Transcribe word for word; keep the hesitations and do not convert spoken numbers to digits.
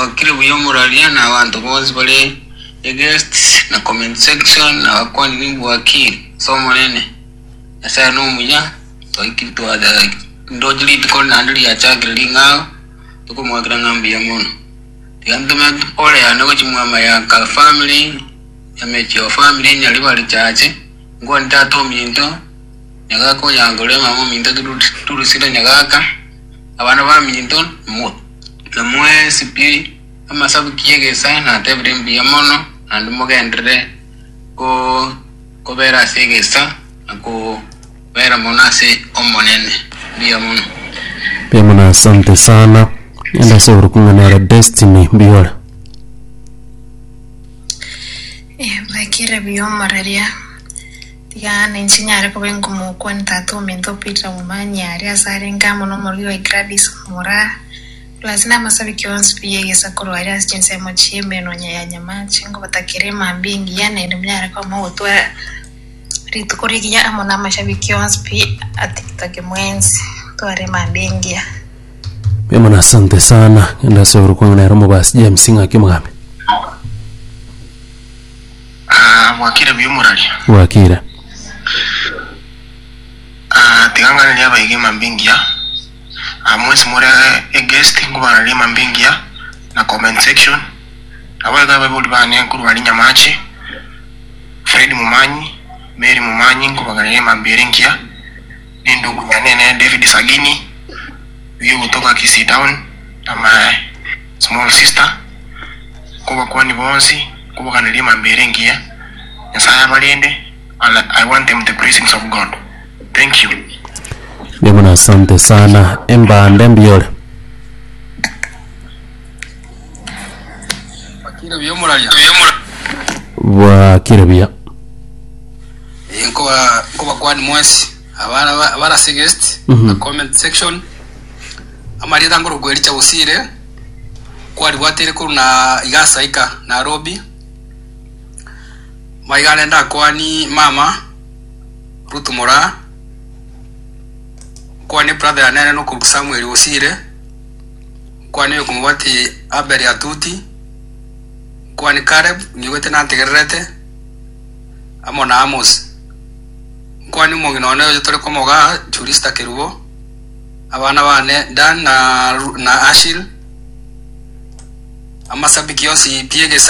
wakire buyomuralia na abantu bose bale guest na comment section na wakwani nimbu wakili somo nene asa no muya to ikitu ada ndojili tiko na ndili ya chagri ngao tuko mwagira ngambi ya mono yandema ole ya no chimwama ya ka family ya mechi of family nyali bali chache ngo ndato minto nyagako yangole mama minto turisida nyagaka abana ba minto mu na mwe sipi ama sabu kiyege sana tebre mbi ya mono and mugendere ko ko vera segesa ko vera monase omonene biya mono biya mono. Asante sana enda soro kunganera Destiny Biola eh bakira biyo mararia tiga nenchinyare ko bengo mu kwenta to mento pita mumanyari asare ngamo no muri wa Gladys Mura lazima masabiki wansi pia yesa koro ari asjense mo chiembe no nyaya nyamachi ngo batakire mambingi yana ende mnyara kwa mo to ritukori ya amona mashabiki wansi pia atikitake mwenzi to ari mambingi biya mono. Asante sana enda soro kunganera mo bas James Ngakimgabe ah wakira biyo muralia wakira ah tiganga ni abaige mambingia amwezi mure e guest ngubana li mambingia na comment section abaga babuli bane kuru bali nyamachi Fred Mumanyi Mary Mumanyi ngubana li mambiringia ni ndugu nene David Sagini hiyo kutoka Kisii Town ama small sister kuba kwani bonsi kuba kana li mambiringia Yesaya balende. I want them the blessings of God. Thank you. biya mono. Asante sana emba ndembiyole wakire buyomuralia wakire biya inko ko bakwani mwesi abana abara suggest na comment section amali tangoro gwericha usire kwali watere ko na igasaika Nairobi maigane nda kwani mama Ruth Mura kwani brother anene no ku Samuel usire kwani yo kumwati Abel Atuti kwani Caleb niwete na tegerete amona Amos kwani mungino ne yo tole komoga Jurista Kerubo abana bane Dan na na Ashil amasabiki yonsi piegesa